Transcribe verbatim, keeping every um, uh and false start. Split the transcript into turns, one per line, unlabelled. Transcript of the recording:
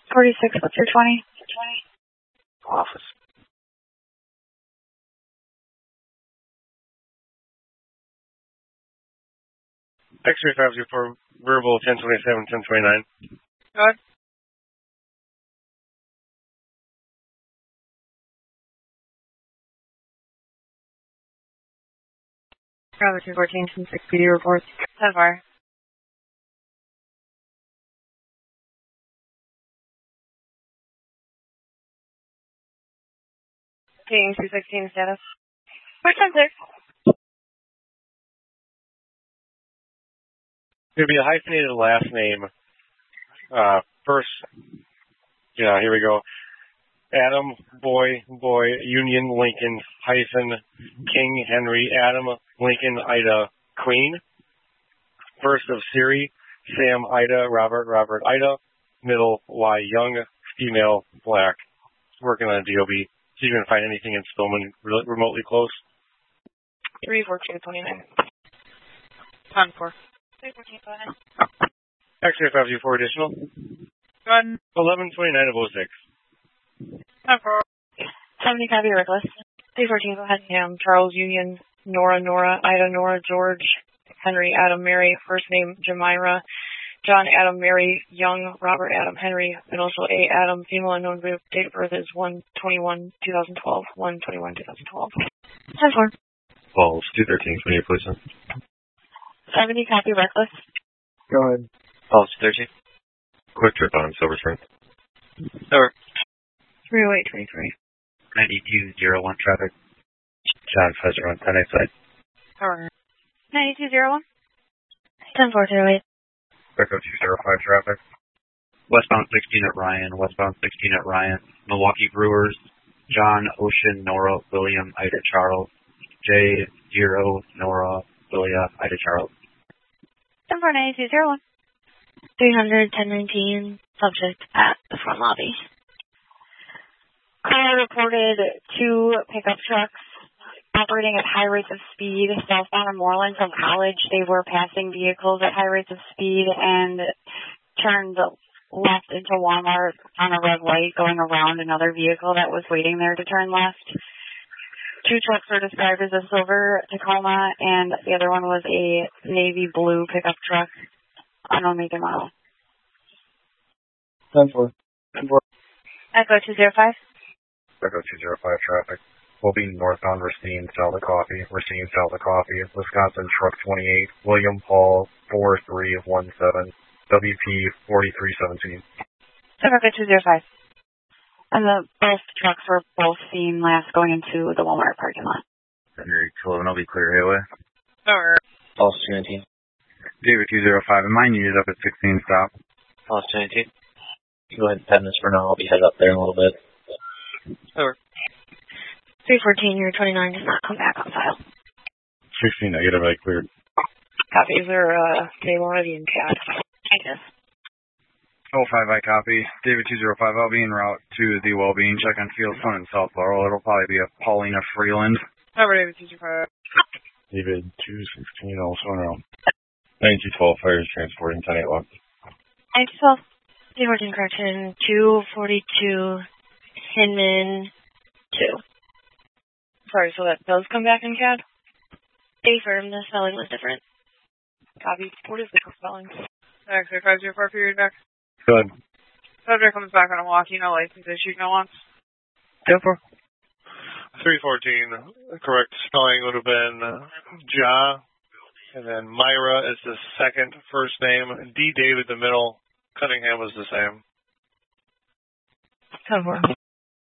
forty-six, what's your twenty?
Office.
X-ray five zero four, verbal ten twenty-seven, ten twenty-nine.
Go ahead.
Bravo two fourteen, ten sixty reports.
ten fire.
King two sixteen status.
Push ten six.
It's going to be a hyphenated last name. Uh, first, yeah, here we go. Adam, boy, boy, Union, Lincoln, hyphen, King, Henry, Adam, Lincoln, Ida, Queen. First of Siri, Sam, Ida, Robert, Robert, Ida. Middle, Y, Young, female, black. Working on a D O B. So you can find anything in Spillman re- remotely close.
three fourteen, twenty-nine.
ten four.
three fourteen, go ahead.
X-ray five zero four additional.
Go ahead.
eleven twenty-nine of oh six.
ten four.
seventy, copy, reckless. three fourteen, go ahead. Ham, Charles, Union, Nora, Nora, Ida, Nora, George, Henry, Adam, Mary, first name, Jamira, John, Adam, Mary, Young, Robert, Adam, Henry, initial A, Adam, female unknown group, date of birth is one twenty-one, twenty twelve, one twenty-one, twenty twelve. ten four.
Balls, two thirteen, can you please?
seventy, copy, reckless.
Go ahead.
Balls, thirteen. Quick trip on Silver Spring.
Over.
three oh eight, twenty-three.
ninety-two zero one traffic. John Fezzer on ten eight side.
Over.
ninety-two zero one. ten four, zero eight.
Echo two zero five traffic. Westbound sixteen at Ryan, westbound sixteen at Ryan. Milwaukee Brewers, John, Ocean, Nora, William, Ida, Charles. J, zero, Nora, William, Ida, Charles.
ten four, ninety-two zero one. three hundred, ten nineteen, subject at the front lobby. Car reported two pickup trucks operating at high rates of speed southbound on Moreland from College. They were passing vehicles at high rates of speed and turned left into Walmart on a red light going around another vehicle that was waiting there to turn left. Two trucks were described as a silver Tacoma, and the other one was a navy blue pickup truck. Unknown make and model.
ten four. ten four.
Echo two zero five.
Echo two zero five traffic. Will be northbound Racine, sell the coffee. Racine, sell the coffee. Wisconsin truck twenty-eight. William Paul four three one seven. W P forty-three seventeen.
Echo two zero five. And the both trucks were both seen last going into the Walmart parking lot.
Henry eleven, I'll be clear highway.
Over.
False two nineteen. David two zero five, and mine unit up at sixteen stop.
False two nineteen. Go ahead and pen this for now. I'll be headed up there in a little bit.
Over.
three fourteen, your twenty-nine does not come back on file.
sixteen negative, I cleared.
Copies are uh, stable already in C A D. I guess.
oh five, I copy. David two zero five, I'll be en route to the Wellbeing check on Field Sun in South Laurel. It'll probably be a Paulina Freeland.
Over, David two zero five.
David two sixteen, also in row. ninety-two twelve, fires transporting ten eight one.
ninety-two twelve, three fourteen correction, two forty-two, Hinman, two.
Sorry, so that does come back in C A D?
A firm, the spelling was different.
Copy. What is the spelling? X-ray five zero four, period back.
Good.
Subject comes back on a walkie, no license issued, no wants.
ten four. three fourteen, correct spelling would have been Ja, and then Myra is the second first name, D. David the middle, Cunningham was the same.
ten four.